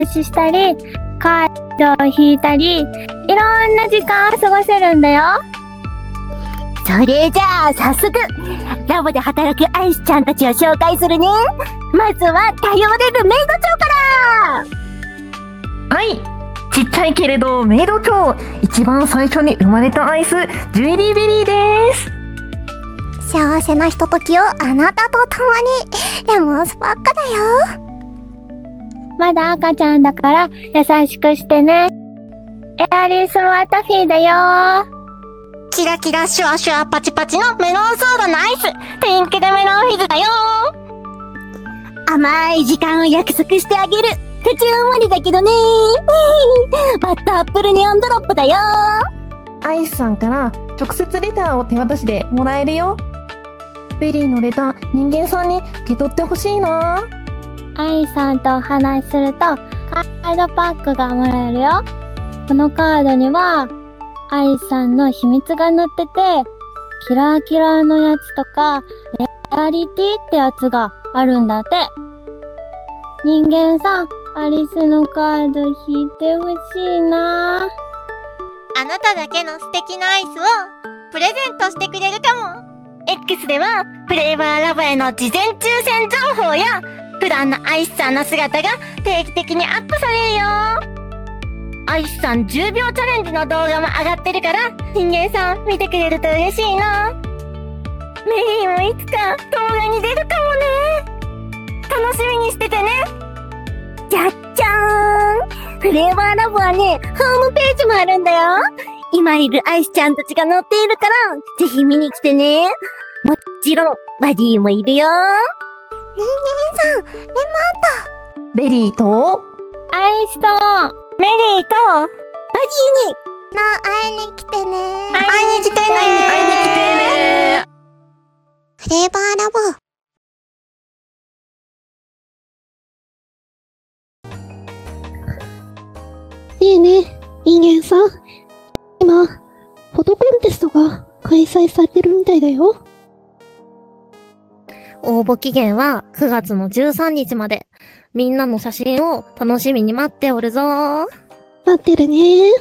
ししたり、カードを引いたり、いろんな時間を過ごせるんだよ。 それじゃあ早速ラボで働くアイスちゃんたちを紹介するね。まずは頼れるメイド長から。 はい、ちっちゃいけれどメイド長、一番最初に生まれたアイス、ジュエリーベリーです。 幸せなひとときをあなたと共に。レモンスパッカだよ。 まだ赤ちゃんだから優しくしてね。エアリスモアタフィーだよ。 キラキラシュワシュワパチパチのメロンソーダのアイス、ピンクでメロンフィズだよ。甘い時間を約束してあげる。途中無理だけどね。バッターアップルネオンドロップだよ。 アイスさんから直接レターを手渡しでもらえるよ。ベリーのレター、人間さんに受け取ってほしいな。 アイさんとお話しするとカードパックがもらえるよ。このカードにはアイさんの秘密が載ってて、キラキラのやつとかレアリティってやつがあるんだって。人間さん、アリスのカード引いてほしいな。 あなただけの素敵なアイスをプレゼントしてくれるかも。 X ではフレーバーラボへの事前抽選情報や普段のアイスさんの姿が定期的にアップされるよ。アイスさん10秒チャレンジの動画も上がってるから、人間さん見てくれると嬉しいな。メリーもいつか動画に出るかもね。楽しみにしててね。じゃっじゃーん、フレーバーラボはね、ホームページもあるんだよ。今いるアイスちゃんたちが載っているから、ぜひ見に来てね。もちろんバディもいるよ。 人間さん、レモンとベリーとアイスとメリーとバディに会いに来てね。 会いに来てね。 会いに来てね。 フレーバーラボ。 ねえねえ、人間さん。今、フォトコンテストが開催されてるみたいだよ。 応募期限は9月の13日まで。みんなの写真を楽しみに待っておるぞー。 待ってるね。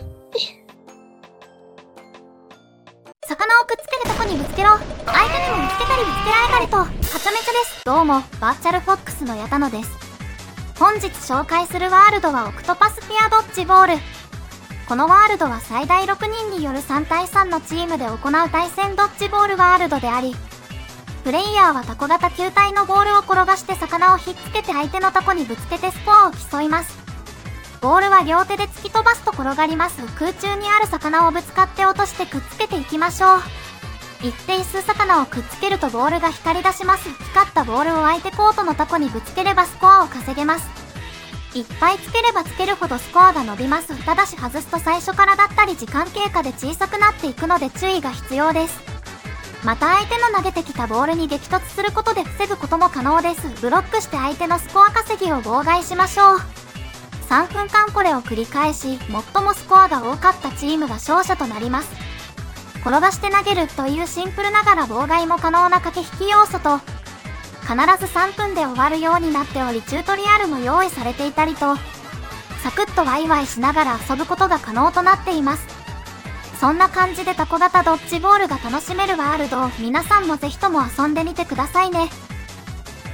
魚をくっつけるとこにぶつけろ。相手にもぶつけたりぶつけられたりと、はちゃめちゃです。どうも、バーチャルフォックスの矢田野です。本日紹介するワールドはオクトパスフィアドッジボール。このワールドは最大6人による3対3のチームで行う対戦ドッジボールワールドであり、プレイヤーはタコ型球体のボールを転がして魚をひっつけて相手のタコにぶつけてスコアを競います。ボールは両手で突き飛ばすと転がります。空中にある魚をぶつかって落としてくっつけていきましょう。一定数魚をくっつけるとボールが光り出します。光ったボールを相手コートのタコにぶつければスコアを稼げます。いっぱいつければつけるほどスコアが伸びます。ただし外すと最初からだったり時間経過で小さくなっていくので注意が必要です。また相手の投げてきたボールに激突することで防ぐことも可能です。ブロックして相手のスコア稼ぎを妨害しましょう。3分間これを繰り返し、最もスコアが多かったチームが勝者となります。転がして投げるというシンプルながら妨害も可能な駆け引き要素と、必ず3分で終わるようになっておりチュートリアルも用意されていたりと、サクッとワイワイしながら遊ぶことが可能となっています。そんな感じでタコ型ドッジボールが楽しめるワールドを皆さんもぜひとも遊んでみてくださいね。